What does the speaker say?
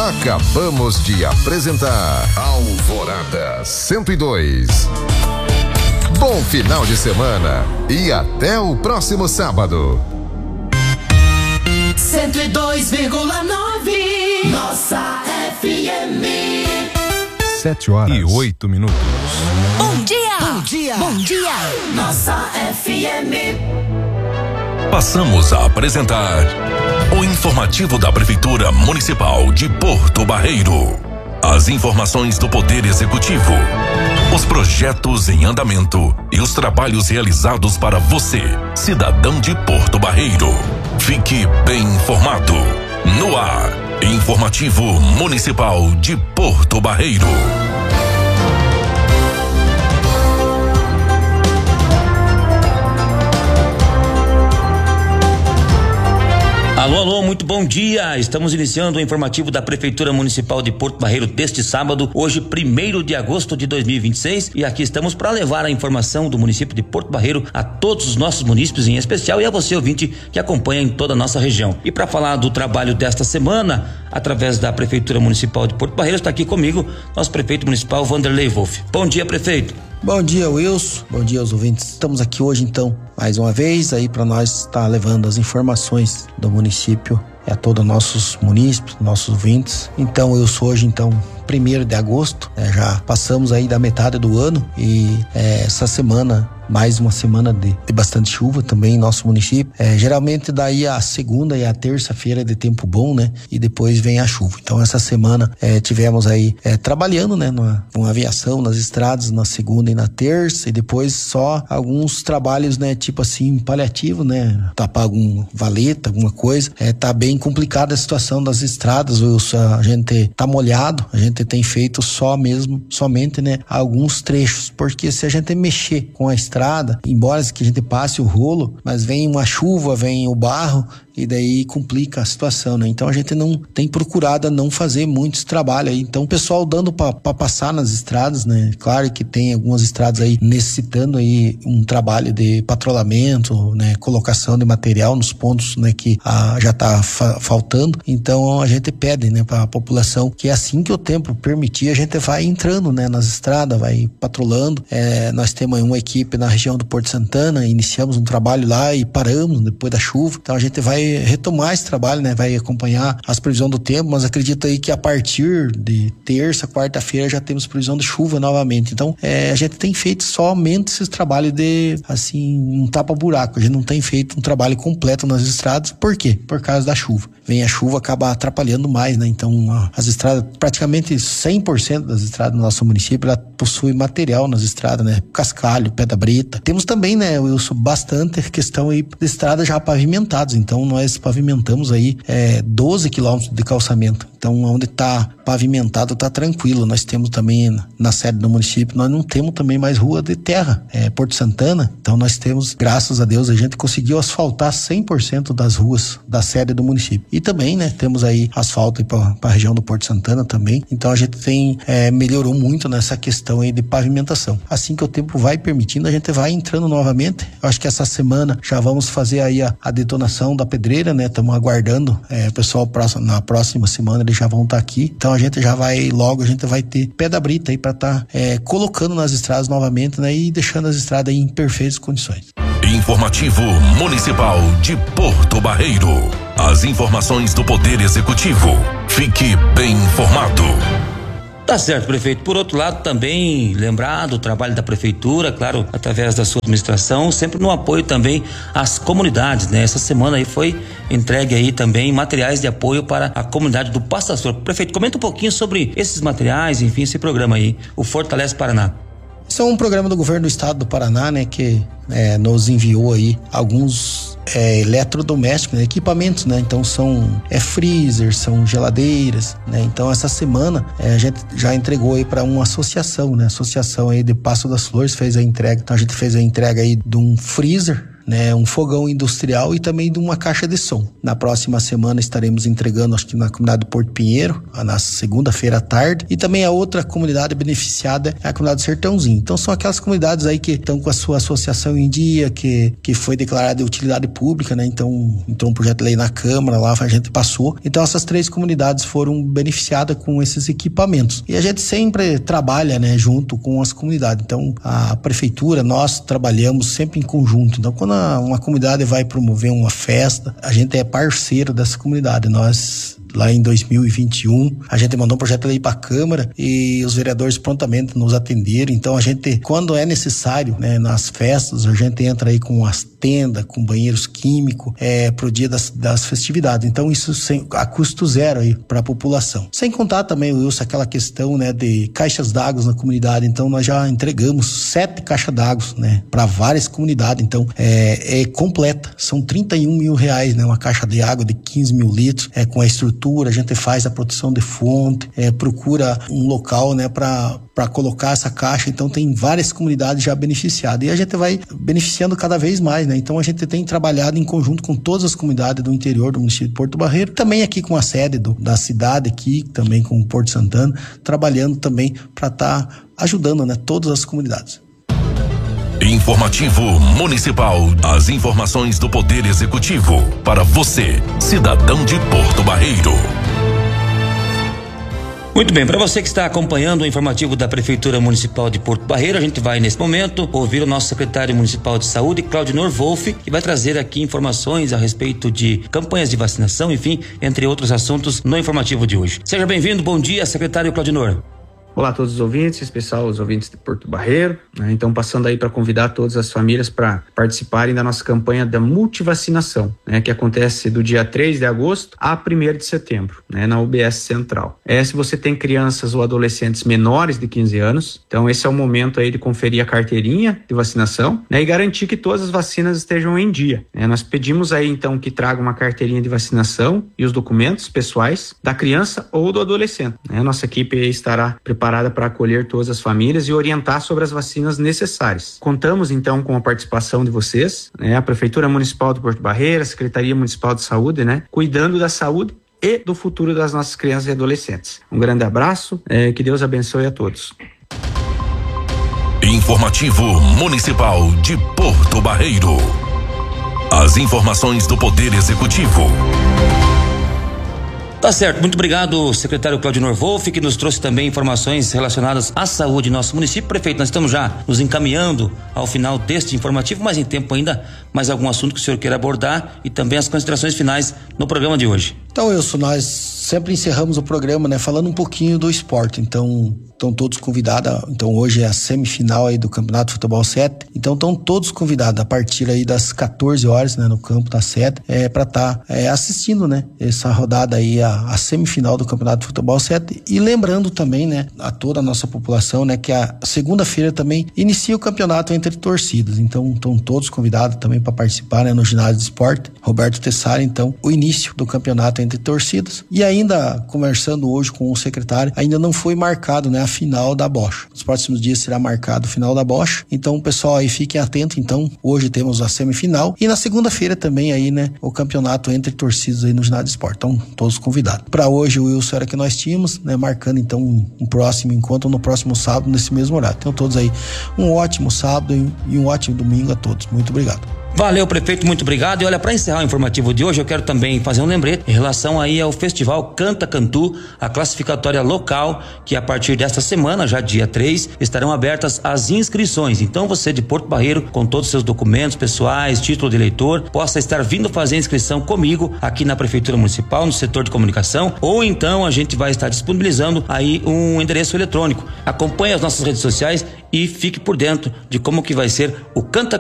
Acabamos de apresentar Alvorada 102. Bom final de semana e até o próximo sábado. 102,9 Nossa FM. 7h08. Bom dia! Bom dia! Bom dia! Nossa FM. Passamos a apresentar o informativo da Prefeitura Municipal de Porto Barreiro. As informações do Poder Executivo, os projetos em andamento e os trabalhos realizados para você, cidadão de Porto Barreiro. Fique bem informado. No ar, Informativo Municipal de Porto Barreiro. Alô, muito bom dia. Estamos iniciando o informativo da Prefeitura Municipal de Porto Barreiro deste sábado, hoje 1º de agosto de 2026, e aqui estamos para levar a informação do município de Porto Barreiro a todos os nossos munícipes em especial e a você, ouvinte, que acompanha em toda a nossa região. E para falar do trabalho desta semana, através da Prefeitura Municipal de Porto Barreiro, está aqui comigo nosso prefeito municipal, Vanderlei Wolff. Bom dia, prefeito. Bom dia, Wilson. Bom dia aos ouvintes. Estamos aqui hoje, então, mais uma vez, aí para nós estar levando as informações do município a todos nossos munícipes, nossos ouvintes. Então, eu sou hoje, 1º de agosto, já passamos aí da metade do ano e essa semana, mais uma semana de bastante chuva também em nosso município. Geralmente daí a segunda e a terça-feira é de tempo bom, né? E depois vem a chuva. Então essa semana tivemos aí trabalhando, né? Numa aviação nas estradas na segunda e na terça, e depois só alguns trabalhos, né? Tipo assim, paliativo, né? Tapar algum valeta, alguma coisa. Tá bem complicada a situação das estradas, Wilson. A gente tá molhado, a gente tem feito somente, né? Alguns trechos, porque se a gente mexer com a estrada, embora que a gente passe o rolo, mas vem uma chuva, vem o barro, e daí complica a situação, né? Então a gente não tem procurado a não fazer muitos trabalhos aí. Então o pessoal dando para passar nas estradas, né? Claro que tem algumas estradas aí necessitando aí um trabalho de patrulhamento, né? Colocação de material nos pontos, né? Que já tá faltando. Então a gente pede, né? Para a população que assim que o tempo permitir, a gente vai entrando, né? Nas estradas, vai patrulhando. Nós temos uma equipe na região do Porto Santana, iniciamos um trabalho lá e paramos depois da chuva. Então a gente vai retomar esse trabalho, né? Vai acompanhar as previsões do tempo, mas acredito aí que a partir de terça, quarta-feira já temos previsão de chuva novamente. Então, a gente tem feito somente esses trabalhos de, assim, um tapa-buraco. A gente não tem feito um trabalho completo nas estradas. Por quê? Por causa da chuva. Vem a chuva, acaba atrapalhando mais, né? Então, as estradas, praticamente 100% das estradas do nosso município, ela possui material nas estradas, né? Cascalho, pedra brita. Temos também, né, Wilson, bastante questão aí de estradas já pavimentadas. Então, nós pavimentamos aí 12 quilômetros de calçamento. Então, onde está pavimentado, está tranquilo. Nós temos também na sede do município, nós não temos também mais rua de terra, Porto Santana. Então, nós temos, graças a Deus, a gente conseguiu asfaltar 100% das ruas da sede do município. E também, né, temos aí asfalto para a região do Porto Santana também. Então, a gente melhorou muito nessa questão aí de pavimentação. Assim que o tempo vai permitindo, a gente vai entrando novamente. Eu acho que essa semana já vamos fazer aí a detonação da pedreira, né? Estamos aguardando, o pessoal na próxima semana eles já vão estar aqui. Então a gente já vai, logo a gente vai ter pedra brita aí para estar colocando nas estradas novamente, né? E deixando as estradas aí em perfeitas condições. Informativo Municipal de Porto Barreiro. As informações do Poder Executivo. Fique bem informado. Tá certo, prefeito. Por outro lado, também lembrar do trabalho da prefeitura, claro, através da sua administração, sempre no apoio também às comunidades, né? Essa semana aí foi entregue aí também materiais de apoio para a comunidade do Passo das Flores. Prefeito, comenta um pouquinho sobre esses materiais, enfim, esse programa aí, o Fortalece Paraná. Isso é um programa do governo do estado do Paraná, né, que nos enviou aí alguns eletrodomésticos, né, equipamentos, né, então são freezer, são geladeiras, né, então essa semana a gente já entregou aí para uma associação, né, associação aí de Passo das Flores fez a entrega, então a gente fez a entrega aí de um freezer, né, um fogão industrial e também de uma caixa de som. Na próxima semana estaremos entregando, acho que na comunidade do Porto Pinheiro, na segunda-feira à tarde, e também a outra comunidade beneficiada é a comunidade do Sertãozinho. Então são aquelas comunidades aí que estão com a sua associação em dia, que foi declarada de utilidade pública, né? Então entrou um projeto de lei na Câmara, lá a gente passou. Então essas 3 comunidades foram beneficiadas com esses equipamentos. E a gente sempre trabalha, né, junto com as comunidades. Então a prefeitura, nós trabalhamos sempre em conjunto. Então quando uma comunidade vai promover uma festa, a gente é parceiro dessa comunidade. Nós, lá em 2021, a gente mandou um projeto de lei para a Câmara e os vereadores prontamente nos atenderam. Então a gente, quando é necessário, né, nas festas, a gente entra aí com as tendas, com banheiros químicos, pro dia das festividades. Então isso a custo zero aí para a população. Sem contar também, Wilson, aquela questão, né, de caixas d'água na comunidade. Então nós já entregamos 7 caixas d'água, né, para várias comunidades. Então é completa. São 31 mil reais, né, uma caixa de água de 15 mil litros, com a estrutura. A gente faz a proteção de fonte, procura um local, né, para colocar essa caixa. Então tem várias comunidades já beneficiadas e a gente vai beneficiando cada vez mais, né? Então a gente tem trabalhado em conjunto com todas as comunidades do interior do município de Porto Barreiro, também aqui com a sede da cidade aqui, também com o Porto Santana, trabalhando também para estar ajudando, né, todas as comunidades. Informativo Municipal. As informações do Poder Executivo para você, cidadão de Porto Barreiro. Muito bem, para você que está acompanhando o informativo da Prefeitura Municipal de Porto Barreiro, a gente vai nesse momento ouvir o nosso secretário municipal de saúde, Claudinor Wolff, que vai trazer aqui informações a respeito de campanhas de vacinação, enfim, entre outros assuntos no informativo de hoje. Seja bem-vindo, bom dia, secretário Claudinor. Olá a todos os ouvintes, em especial os ouvintes de Porto Barreiro, né? Então passando aí para convidar todas as famílias para participarem da nossa campanha da multivacinação, né? Que acontece do dia 3 de agosto a 1º de setembro, né? Na UBS Central. Se você tem crianças ou adolescentes menores de 15 anos, então esse é o momento aí de conferir a carteirinha de vacinação, né? E garantir que todas as vacinas estejam em dia, né? Nós pedimos aí então que traga uma carteirinha de vacinação e os documentos pessoais da criança ou do adolescente, né? Nossa equipe estará preparada para acolher todas as famílias e orientar sobre as vacinas necessárias. Contamos então com a participação de vocês, né? A Prefeitura Municipal de Porto Barreiro, a Secretaria Municipal de Saúde, né? Cuidando da saúde e do futuro das nossas crianças e adolescentes. Um grande abraço, que Deus abençoe a todos. Informativo Municipal de Porto Barreiro. As informações do Poder Executivo. Tá certo, muito obrigado, secretário Claudinor Wolff, que nos trouxe também informações relacionadas à saúde em nosso município. Prefeito, nós estamos já nos encaminhando ao final deste informativo, mas em tempo ainda, mais algum assunto que o senhor queira abordar e também as considerações finais no programa de hoje. Então, Wilson, nós sempre encerramos o programa, né, falando um pouquinho do esporte. Então, estão todos convidados. Então, hoje é a semifinal aí do Campeonato de Futebol 7. Então, estão todos convidados a partir aí das 14 horas, né, no campo da sede, para estar assistindo, né, essa rodada aí, a semifinal do Campeonato de Futebol 7. E lembrando também, né, a toda a nossa população, né, que a segunda-feira também inicia o campeonato entre torcidas. Então, estão todos convidados também para participar, né, no ginásio de esporte Roberto Tessari. Então, o início do campeonato entre torcidas. E ainda conversando hoje com o secretário, ainda não foi marcado, né, a final da Bocha. Nos próximos dias será marcado a final da Bocha. Então, pessoal, aí fiquem atentos. Então, hoje temos a semifinal e na segunda-feira também aí, né, o campeonato entre torcidas aí no ginásio de esporte. Então, todos convidados. Para hoje, o Wilson era que nós tínhamos, né, marcando então um próximo encontro no próximo sábado nesse mesmo horário. Então, todos aí um ótimo sábado e um ótimo domingo a todos. Muito obrigado. Valeu, prefeito, muito obrigado. E olha, para encerrar o informativo de hoje, eu quero também fazer um lembrete em relação aí ao festival Canta Cantu, a classificatória local, que a partir desta semana, já dia 3, estarão abertas as inscrições. Então você de Porto Barreiro, com todos os seus documentos pessoais, título de eleitor, possa estar vindo fazer a inscrição comigo aqui na Prefeitura Municipal, no setor de comunicação, ou então a gente vai estar disponibilizando aí um endereço eletrônico. Acompanhe as nossas redes sociais e fique por dentro de como que vai ser o Canta